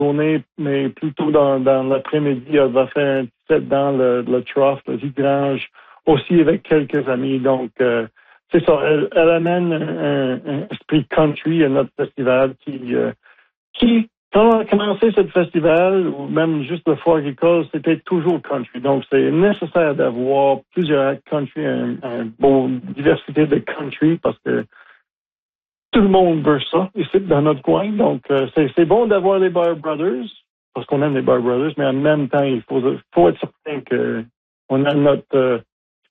journée, mais plutôt dans l'après-midi, elle va faire un set dans le Trough, le Vigrange, aussi avec quelques amis. Donc, c'est ça, elle amène un esprit country à notre festival qui quand on a commencé ce festival, ou même juste le foire agricole, c'était toujours country. Donc, c'est nécessaire d'avoir plusieurs actes country, une bonne diversité de country, parce que tout le monde veut ça ici dans notre coin. Donc, c'est bon d'avoir les Bar Brothers, parce qu'on aime les Bar Brothers, mais en même temps, il faut être certain qu'on a notre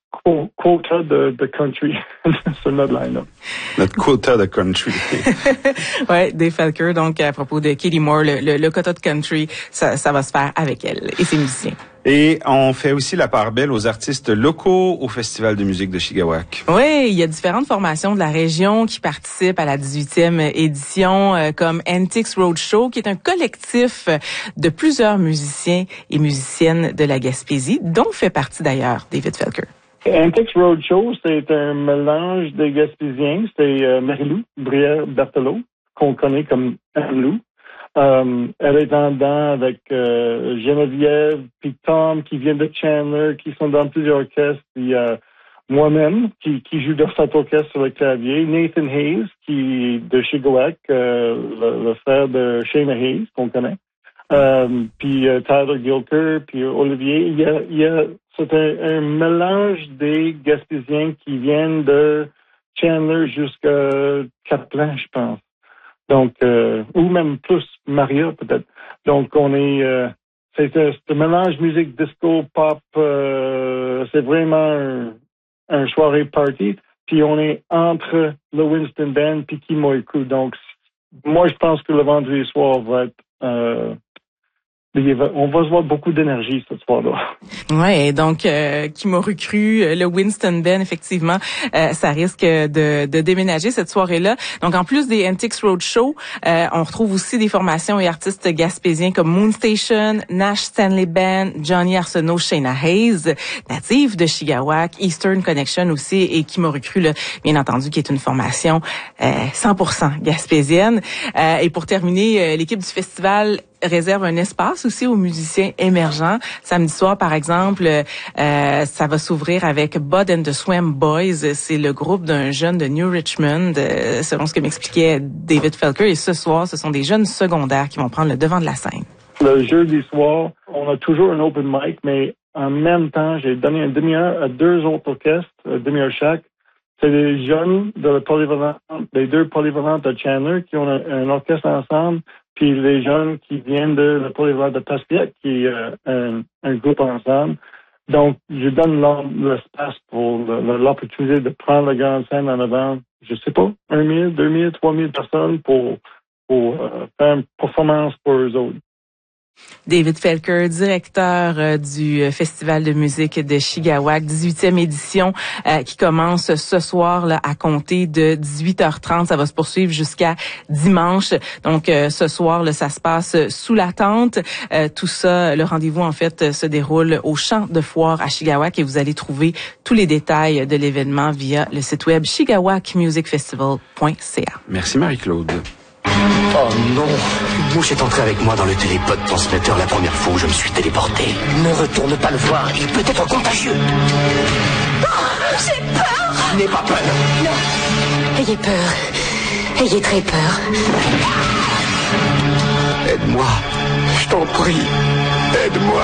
quota de country sur notre line-up. Notre quota de country. Ouais, Dave Felker, donc à propos de Katie Moore, le quota de country, ça va se faire avec elle et ses musiciens. Et on fait aussi la part belle aux artistes locaux au Festival de musique de Chiguahuac. Oui, il y a différentes formations de la région qui participent à la 18e édition, comme Antiques Roadshow, qui est un collectif de plusieurs musiciens et musiciennes de la Gaspésie, dont fait partie d'ailleurs David Felker. Antiques Roadshow, c'est un mélange des Gaspésiens. C'est Marie-Lou Brière-Berthelot, qu'on connaît comme Anne-Lou. Elle est dedans avec Geneviève puis Tom qui vient de Chandler, qui sont dans plusieurs orchestres. Il y a moi-même qui joue dans cet orchestre sur le clavier. Nathan Hayes qui de Chiguahuac, le frère de Shayna Hayes qu'on connaît. Puis Tyler Gilker, puis Olivier. C'est un mélange des Gaspésiens qui viennent de Chandler jusqu'à Cap-Blanc, je pense. Donc, ou même plus, Maria peut-être. Donc, on est, c'est un mélange musique disco, pop, c'est vraiment un soirée party. Puis on est entre le Winston Band puis Kimoy Crew. Donc, moi, je pense que le vendredi soir va être, on va se voir beaucoup d'énergie ce soir-là. Ouais, donc qui m'aurait cru, le Winston Ben, effectivement, ça risque de déménager cette soirée-là. Donc en plus des Antiques Roadshow, on retrouve aussi des formations et artistes gaspésiens comme Moon Station, Nash Stanley Band, Johnny Arsenault, Shayna Hayes, native de Chiguahuac, Eastern Connection aussi, et qui m'aurait cru, là, bien entendu, qui est une formation 100% gaspésienne. Et pour terminer, l'équipe du festival réserve un espace aussi aux musiciens émergents. Samedi soir, par exemple, ça va s'ouvrir avec Bud and the Swam Boys. C'est le groupe d'un jeune de New Richmond, selon ce que m'expliquait David Felker. Et ce soir, ce sont des jeunes secondaires qui vont prendre le devant de la scène. Le jeudi soir, on a toujours un open mic, mais en même temps, j'ai donné une demi-heure à deux autres orchestres, une demi-heure chaque. C'est des jeunes de la polyvalente, des deux polyvalentes de Chandler qui ont un orchestre ensemble, puis les jeunes qui viennent de la polyvalente de Paspiac qui est un groupe ensemble. Donc, je donne l'espace pour l'opportunité de prendre la grande scène en avant, je sais pas, 1 000, 2 000, 3 000 personnes pour faire une performance pour eux autres. David Felker, directeur du Festival de musique de Chiguahuac, 18e édition qui commence ce soir là, à compter de 18h30. Ça va se poursuivre jusqu'à dimanche. Donc ce soir, là, ça se passe sous la tente. Tout ça, le rendez-vous en fait se déroule au champ de foire à Chiguahuac et vous allez trouver tous les détails de l'événement via le site web chiguahuacmusicfestival.ca. Merci Marie-Claude. Oh non! Une mouche est entrée avec moi dans le télépod transmetteur la première fois où je me suis téléporté. Ne retourne pas le voir, il peut être contagieux. Oh, j'ai peur! N'aie pas peur! Non, ayez peur. Ayez très peur. Aide-moi, je t'en prie, aide-moi.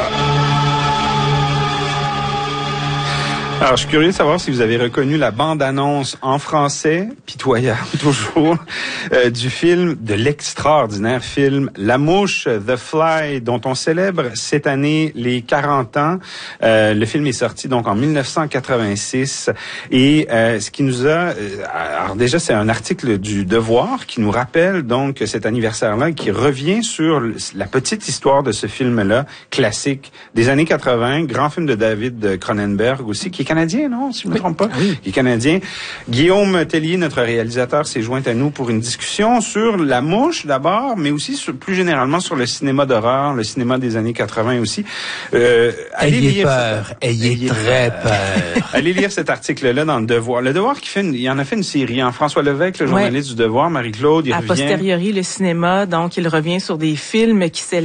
Alors, je suis curieux de savoir si vous avez reconnu la bande-annonce en français, pitoyable toujours, du film, de l'extraordinaire film La Mouche, The Fly, dont on célèbre cette année les 40 ans. Le film est sorti donc en 1986 et ce qui nous a... alors déjà, c'est un article du Devoir qui nous rappelle donc cet anniversaire-là, qui revient sur la petite histoire de ce film-là, classique, des années 80, grand film de David Cronenberg aussi, qui est est canadien, non, si je me trompe pas. Oui. Qui est canadien. Guillaume Tellier, notre réalisateur, s'est joint à nous pour une discussion sur La Mouche d'abord, mais aussi plus généralement sur le cinéma d'horreur, le cinéma des années 80 aussi. Ayez peur, ayez très peur. Allez lire cet article-là dans Le Devoir. Le Devoir il en a fait une série. François Levesque, le journaliste du Devoir, Marie-Claude, il revient. A posteriori, le cinéma, donc il revient sur des films qui